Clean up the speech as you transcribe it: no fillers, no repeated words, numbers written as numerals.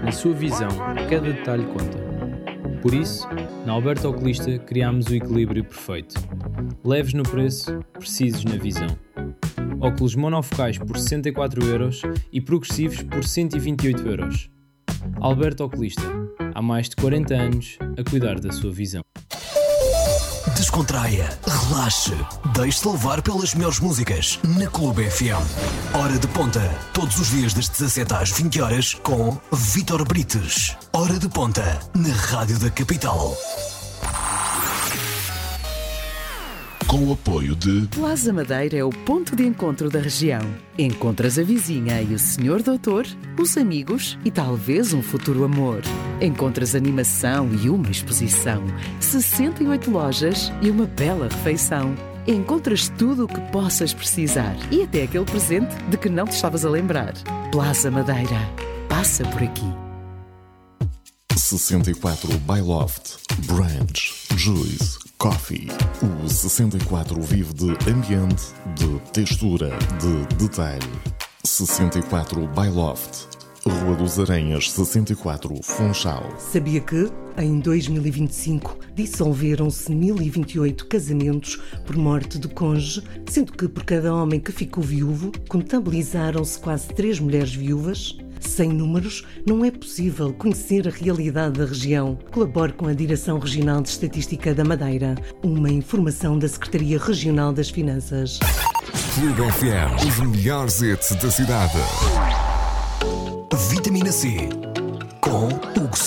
Na sua visão, cada detalhe conta. Por isso, na Alberto Oculista criámos o equilíbrio perfeito. Leves no preço, precisos na visão. Óculos monofocais por 64€ e progressivos por 128€. Alberto Oculista, há mais de 40 anos a cuidar da sua visão. Descontraia, relaxe, deixe-se levar pelas melhores músicas na Clube FM. Hora de Ponta, todos os dias das 17 às 20 horas com Vítor Brites. Hora de Ponta, na Rádio da Capital. Com o apoio de Plaza Madeira é o ponto de encontro da região. Encontras a vizinha e o senhor doutor, os amigos e talvez um futuro amor. Encontras animação e uma exposição, 68 lojas e uma bela refeição. Encontras tudo o que possas precisar e até aquele presente de que não te estavas a lembrar. Plaza Madeira. Passa por aqui. 64 by Loft, Branch, Juice, Coffee. O 64 vive de ambiente, de textura, de detalhe. 64 by Loft, Rua dos Aranhas 64, Funchal. Sabia que, em 2025, dissolveram-se 1028 casamentos por morte de cônjuge, sendo que por cada homem que ficou viúvo, contabilizaram-se quase 3 mulheres viúvas? Sem números, não é possível conhecer a realidade da região. Colabore com a Direção Regional de Estatística da Madeira. Uma informação da Secretaria Regional das Finanças. Clube FM, os melhores hits da cidade. Vitamina C, com Hugo